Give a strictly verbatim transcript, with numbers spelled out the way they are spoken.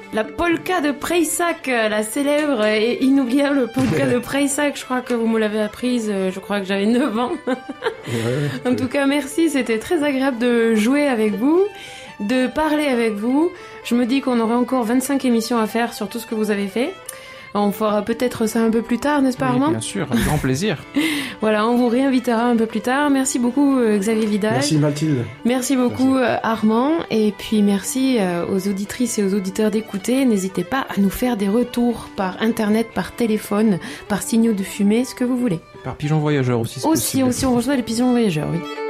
La polka de Preisac, la célèbre et inoubliable polka de Preisac. Je crois que vous me l'avez apprise, je crois que j'avais neuf ans. Ouais, en tout cas, merci, c'était très agréable de jouer avec vous, de parler avec vous. Je me dis qu'on aurait encore vingt-cinq émissions à faire sur tout ce que vous avez fait. On fera peut-être ça un peu plus tard, n'est-ce pas, oui, Armand ? Bien sûr, avec grand plaisir. Voilà, on vous réinvitera un peu plus tard. Merci beaucoup, euh, Xavier Vidal. Merci Mathilde. Merci beaucoup, euh, Armand. Et puis merci euh, aux auditrices et aux auditeurs d'écouter. N'hésitez pas à nous faire des retours par Internet, par téléphone, par signaux de fumée, ce que vous voulez. Par pigeon voyageur aussi, c'est Aussi, possible. aussi, on reçoit les pigeons voyageurs, oui.